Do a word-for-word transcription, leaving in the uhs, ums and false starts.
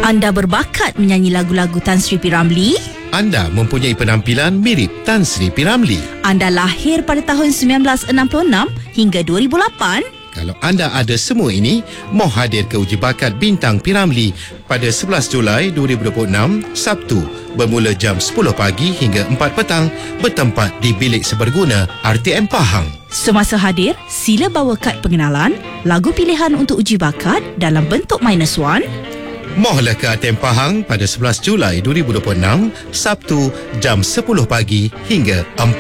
Anda berbakat menyanyi lagu-lagu Tan Sri P. Ramlee? Anda mempunyai penampilan mirip Tan Sri P. Ramlee. Anda lahir pada tahun sembilan belas enam puluh enam hingga dua ribu lapan? Kalau anda ada semua ini, mohon hadir ke uji bakat Bintang P. Ramlee pada sebelas Julai dua ribu dua puluh enam, Sabtu, bermula jam sepuluh pagi hingga empat petang, bertempat di Bilik Seberguna R T M Pahang. Semasa hadir, sila bawa kad pengenalan, lagu pilihan untuk uji bakat dalam bentuk minus one. Mohonlah ke R T M Pahang pada sebelas Julai dua ribu dua puluh enam, Sabtu, jam sepuluh pagi hingga empat